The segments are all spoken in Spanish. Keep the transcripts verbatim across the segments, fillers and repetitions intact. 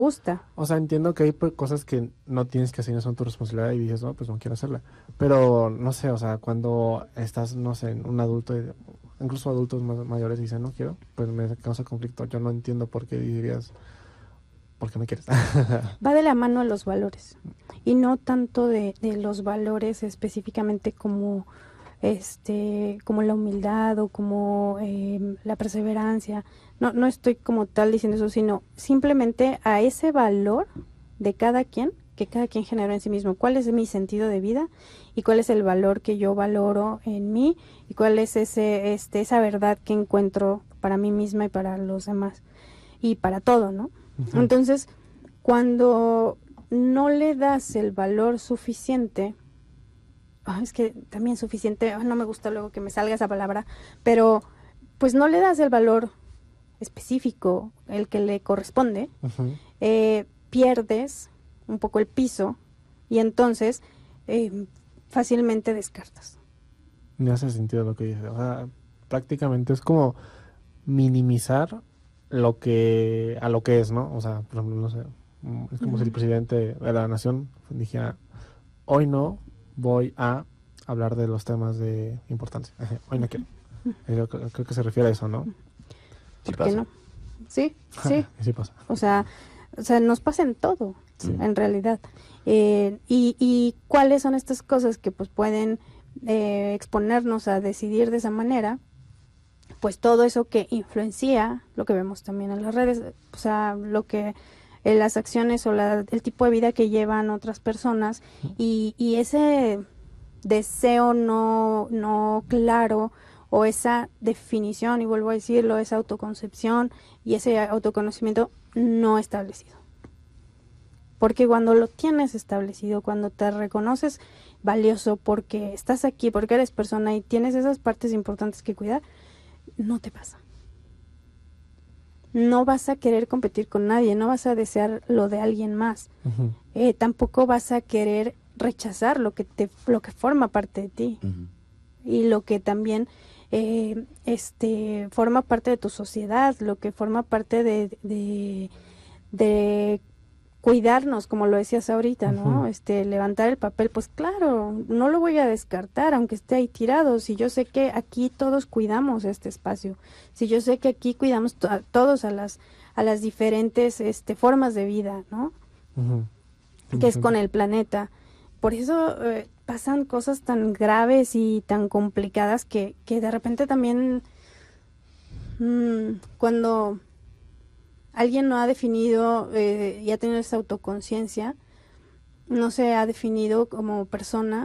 gusta. O sea, entiendo que hay pues, cosas que no tienes que hacer, no son tu responsabilidad y dices, no, pues no quiero hacerla. Pero, no sé, o sea, cuando estás, no sé, un adulto, y- incluso adultos más mayores dicen, no quiero, pues me causa conflicto. Yo no entiendo por qué dirías, ¿por qué no quieres? Va de la mano a los valores y no tanto de, de los valores específicamente como este como la humildad o como eh, la perseverancia. No, no estoy como tal diciendo eso, sino simplemente a ese valor de cada quien, que cada quien generó en sí mismo. ¿Cuál es mi sentido de vida y cuál es el valor que yo valoro en mí y cuál es ese este esa verdad que encuentro para mí misma y para los demás y para todo, ¿no? Ujú. Entonces, cuando no le das el valor suficiente, oh, es que también suficiente, oh, no me gusta luego que me salga esa palabra, pero pues no le das el valor específico, el que le corresponde, Ujú. eh, pierdes un poco el piso y entonces eh, fácilmente descartas. Me hace sentido lo que dices. O sea, prácticamente es como minimizar lo que, a lo que es, ¿no? O sea, por ejemplo, no sé, mm, es como si el Ujú. presidente de la nación dijera, hoy no voy a hablar de los temas de importancia. Hoy no quiero. Eh, Yo creo, creo que se refiere a eso, ¿no? Sí ¿Por qué pasa. no? Sí, sí. Y sí pasa. O sea, o sea, nos pasa en todo, Sí. en realidad. Eh, y, y cuáles son estas cosas que pues pueden eh, exponernos a decidir de esa manera, pues todo eso que influencia lo que vemos también en las redes, o sea, lo que eh, las acciones o la, el tipo de vida que llevan otras personas y, y ese deseo no, no claro o esa definición, y vuelvo a decirlo, esa autoconcepción y ese autoconocimiento no establecido. Porque cuando lo tienes establecido, cuando te reconoces valioso porque estás aquí, porque eres persona y tienes esas partes importantes que cuidar, no te pasa. No vas a querer competir con nadie, no vas a desear lo de alguien más. Ujú. Eh, tampoco vas a querer rechazar lo que te, lo que forma parte de ti Ujú. y lo que también eh, este forma parte de tu sociedad, lo que forma parte de, de, de cuidarnos, como lo decías ahorita, ¿no? Ujú. Este, levantar el papel, pues claro, no lo voy a descartar, aunque esté ahí tirado. Si yo sé que aquí todos cuidamos este espacio, si yo sé que aquí cuidamos to- a todos a las a las diferentes este formas de vida, ¿no? Ujú. Que es con el planeta. Por eso eh, pasan cosas tan graves y tan complicadas que, que de repente también mmm, cuando alguien no ha definido eh, y ha tenido esa autoconciencia, no se ha definido como persona,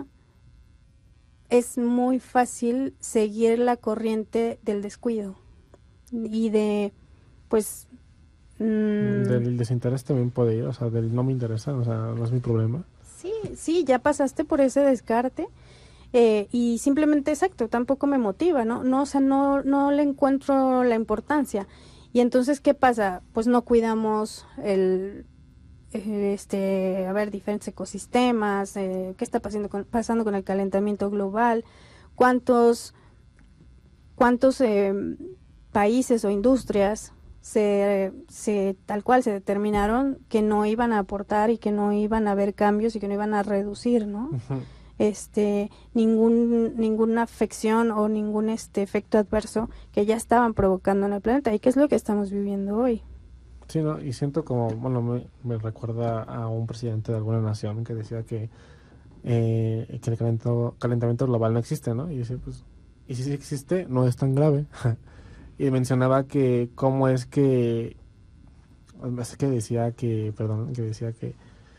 es muy fácil seguir la corriente del descuido y de, pues... mmm, Del desinterés también puede ir, o sea, del no me interesa, o sea, no es mi problema. sí, sí, ya pasaste por ese descarte eh, y simplemente, exacto, tampoco me motiva, ¿no? No, o sea, no, no le encuentro la importancia. Y entonces, ¿qué pasa? Pues no cuidamos el este, a ver, diferentes ecosistemas, eh, qué está pasando con, pasando con el calentamiento global, cuántos, cuántos eh, países o industrias se, se, tal cual se determinaron que no iban a aportar y que no iban a haber cambios y que no iban a reducir, ¿no? Ujú. Este, ningún, ninguna afección o ningún este efecto adverso que ya estaban provocando en el planeta y que es lo que estamos viviendo hoy. Sí, ¿no? Y siento como, bueno, me, me recuerda a un presidente de alguna nación que decía que, eh, que el calentamiento, calentamiento global no existe, ¿no? Y dice, pues, y si sí existe, no es tan grave. Y mencionaba que cómo es que, es que decía que, perdón, que decía que,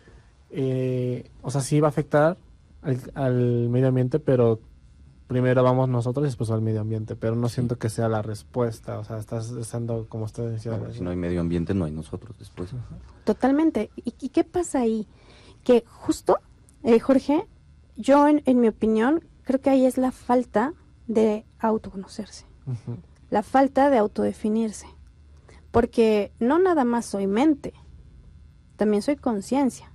eh, o sea, sí va a afectar al, al medio ambiente, pero primero vamos nosotros y después al medio ambiente, pero no Sí. siento que sea la respuesta, o sea, estás estando, como usted decía, No, porque si no hay medio ambiente, no hay nosotros después. Totalmente. ¿Y, y qué pasa ahí? Que justo, eh, Jorge, yo en, en mi opinión, creo que ahí es la falta de autoconocerse, Ujú. la falta de autodefinirse, porque no nada más soy mente, también soy conciencia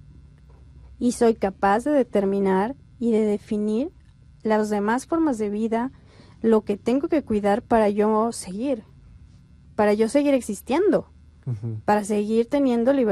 y soy capaz de determinar y de definir las demás formas de vida, lo que tengo que cuidar para yo seguir, para yo seguir existiendo, Ujú. para seguir teniendo libertad